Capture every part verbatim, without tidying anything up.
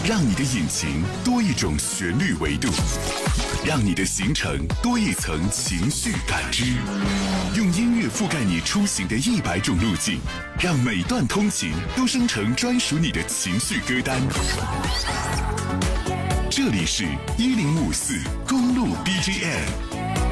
让你的引擎多一种旋律维度，让你的行程多一层情绪感知。用音乐覆盖你出行的一百种路径，让每段通勤都生成专属你的情绪歌单。这里是一零五四公路 B G M。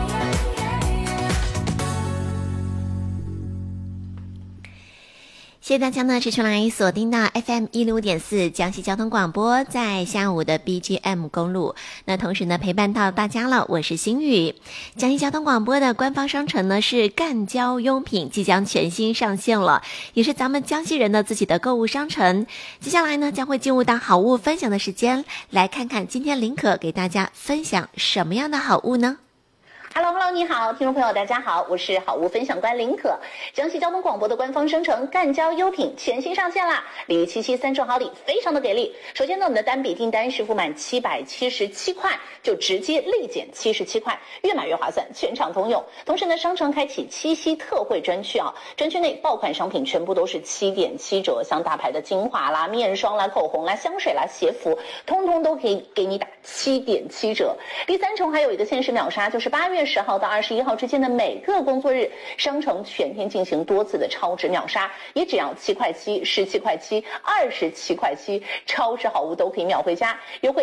谢谢大家呢，持续来锁定到 F M 一零五点四江西交通广播，在下午的 B G M 公路。那同时呢，陪伴到大家了，我是心雨。江西交通广播的官方商城呢是赣交优品，即将全新上线了，也是咱们江西人的自己的购物商城。接下来呢，将会进入到好物分享的时间，来看看今天林可给大家分享什么样的好物呢 ？Hello Hello， 你好，听众朋友，大家好，我是好物分享官林可。江西交通广播的官方商城赣交优品全新上线啦！礼遇七夕三重好礼，非常的给力。首先呢，我们的单笔订单是付满七百七十七块，就直接立减七十七块，越买越划算，全场通用。同时呢，商城开启七夕特惠专区啊，专区内爆款商品全部都是七点七折，像大牌的精华啦、面霜啦、口红啦、香水啦、鞋服，通通都可以给你打七点七折。第三重还有一个限时秒杀，就是八月十号到二十一号之间的每个工作日，商城全天进行多次的超值秒杀，也只要七块七、十七块七、二十七块七，超值好物都可以秒回家，优惠